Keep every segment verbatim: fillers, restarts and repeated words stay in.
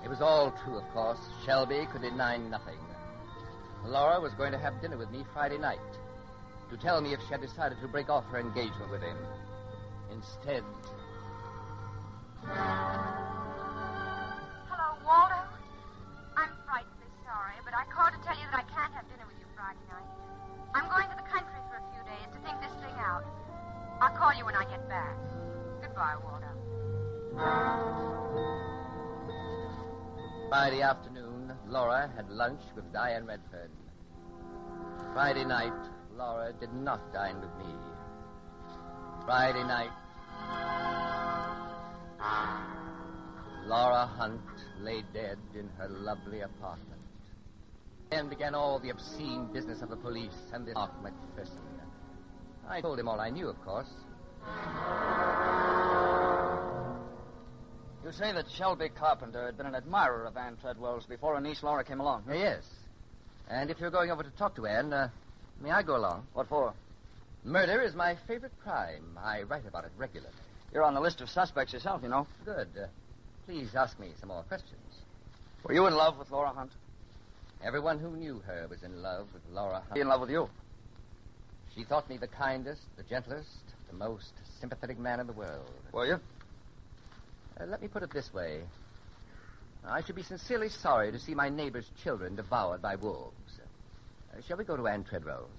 It was all true, of course. Shelby could deny nothing. Laura was going to have dinner with me Friday night to tell me if she had decided to break off her engagement with him. Instead... Hello, Waldo. I'm frightfully sorry, but I called to tell you that I can't have dinner with you Friday night. I'm going to the country for a few days to think this thing out. I'll call you when I get back. Goodbye, Waldo. Friday afternoon, Laura had lunch with Diane Redfern. Friday night, Laura did not dine with me. Friday night, Laura Hunt lay dead in her lovely apartment. Then began all the obscene business of the police and this Mark McPherson. I told him all I knew, of course. You say that Shelby Carpenter had been an admirer of Anne Treadwell's before her niece Laura came along. Uh, yes. And if you're going over to talk to Anne, uh, may I go along? What for? Murder is my favorite crime. I write about it regularly. You're on the list of suspects yourself, you know. Good. Uh, please ask me some more questions. Were you in love with Laura Hunt? Everyone who knew her was in love with Laura Hunt. In love with you? She thought me the kindest, the gentlest, the most sympathetic man in the world. Were you? Uh, let me put it this way. I should be sincerely sorry to see my neighbor's children devoured by wolves. Uh, shall we go to Anne Treadwell's?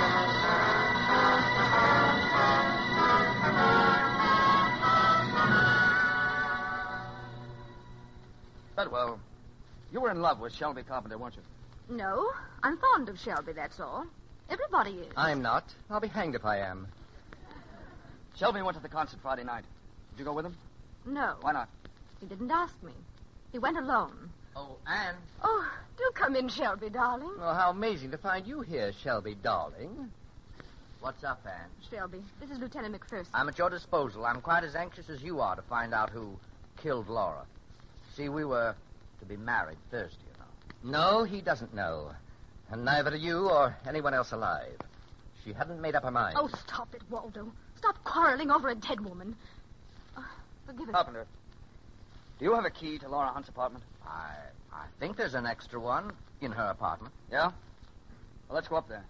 Treadwell, you were in love with Shelby Carpenter, weren't you? No, I'm fond of Shelby, that's all. Everybody is. I'm not. I'll be hanged if I am. Shelby went to the concert Friday night. Did you go with him? No. Why not? He didn't ask me. He went alone. Oh, Anne. Oh, do come in, Shelby, darling. Well, how amazing to find you here, Shelby, darling. What's up, Anne? Shelby, this is Lieutenant McPherson. I'm at your disposal. I'm quite as anxious as you are to find out who killed Laura. See, we were to be married Thursday, you know. No, he doesn't know. And neither do you or anyone else alive. She hadn't made up her mind. Oh, stop it, Waldo. Stop quarreling over a dead woman. Uh, forgive us. Carpenter, do you have a key to Laura Hunt's apartment? I I think there's an extra one in her apartment. Yeah? Well, let's go up there.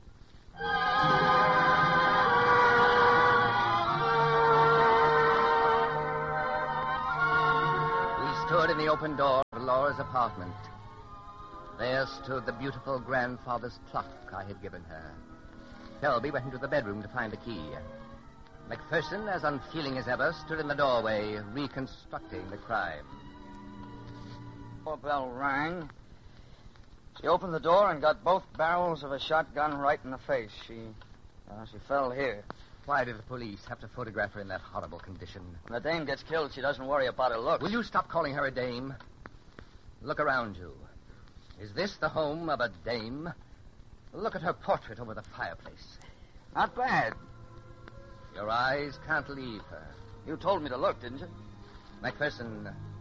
We stood in the open door of Laura's apartment. There stood the beautiful grandfather's clock I had given her. Shelby went into the bedroom to find the key. McPherson, as unfeeling as ever, stood in the doorway, reconstructing the crime. Doorbell rang. She opened the door and got both barrels of a shotgun right in the face. She, uh, she fell here. Why did the police have to photograph her in that horrible condition? When the dame gets killed, she doesn't worry about her looks. Will you stop calling her a dame? Look around you. Is this the home of a dame? Look at her portrait over the fireplace. Not bad. Your eyes can't leave her. You told me to look, didn't you? McPherson,